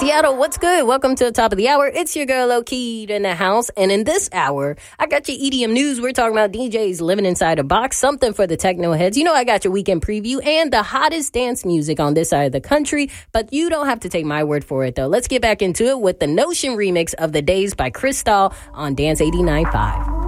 Seattle, what's good? Welcome to the top of the hour. It's your girl, Low-Keyed, in the house. And in this hour, I got your EDM news. We're talking about DJs living inside a box, something for the techno heads. You know, I got your weekend preview and the hottest dance music on this side of the country. But you don't have to take my word for it, though. Let's get back into it with the Notion remix of The Days by Cristal on Dance 89.5.